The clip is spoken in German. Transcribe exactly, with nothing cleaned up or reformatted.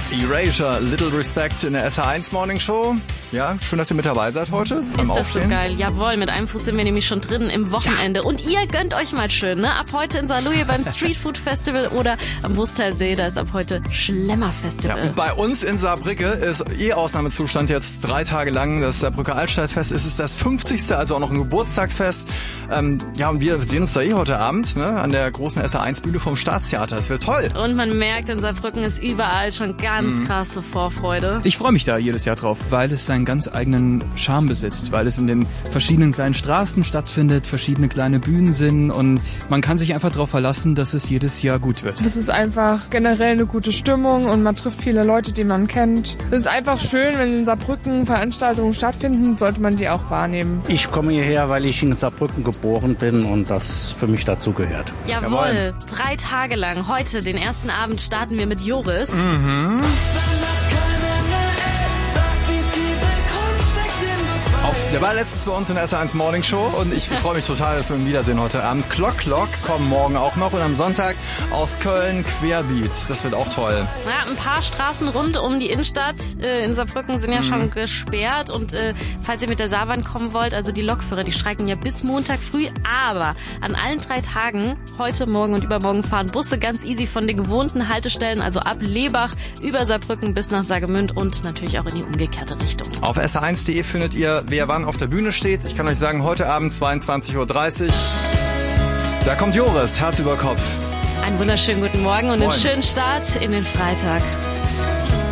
Erasure, Little Respect in der S H eins Morning Show. Ja, schön, dass ihr mit dabei seid heute. Ist das Aufstehen. So geil. Jawohl, mit einem Fuß sind wir nämlich schon drin im Wochenende. Ja. Und ihr gönnt euch mal schön, ne? Ab heute in Saarlouis beim Street Food Festival oder am Wustalsee, da ist ab heute Schlemmerfestival. Ja, bei uns in Saarbrücke ist eh Ausnahmezustand jetzt drei Tage lang. Das Saarbrücker Altstadtfest. Es ist das fünfzigste, also auch noch ein Geburtstagsfest. Ähm, ja, und wir sehen uns da eh heute Abend, ne? An der großen S H eins Bühne vom Staatstheater. Das wird toll. Und man merkt, in Saarbrücken ist überall schon ganz mhm. krasse Vorfreude. Ich freue mich da jedes Jahr drauf, weil es seinen ganz eigenen Charme besitzt, weil es in den verschiedenen kleinen Straßen stattfindet, verschiedene kleine Bühnen sind und man kann sich einfach darauf verlassen, dass es jedes Jahr gut wird. Es ist einfach generell eine gute Stimmung und man trifft viele Leute, die man kennt. Es ist einfach schön, wenn in Saarbrücken Veranstaltungen stattfinden, sollte man die auch wahrnehmen. Ich komme hierher, weil ich in Saarbrücken geboren bin und das für mich dazu gehört. Jawohl, Jawohl. Drei Tage lang. Heute, den ersten Abend, starten wir mit Joris. Mhm. Der war letztens bei uns in der S H eins Morning Show und ich freue mich total, dass wir ihn wiedersehen heute Abend. Clock Clock kommen morgen auch noch und am Sonntag aus Köln Querbeat. Das wird auch toll. Ja, ein paar Straßen rund um die Innenstadt äh, in Saarbrücken sind ja mhm. schon gesperrt und äh, falls ihr mit der Saarbahn kommen wollt, also die Lokführer, die streiken ja bis Montag früh, aber an allen drei Tagen, heute, morgen und übermorgen, fahren Busse ganz easy von den gewohnten Haltestellen, also ab Lebach über Saarbrücken bis nach Saargemünd und natürlich auch in die umgekehrte Richtung. Auf S H eins punkt de findet ihr, wer wann auf der Bühne steht. Ich kann euch sagen, heute Abend zweiundzwanzig Uhr dreißig. Da kommt Joris, Herz über Kopf. Einen wunderschönen guten Morgen und Moin. einen schönen Start in den Freitag.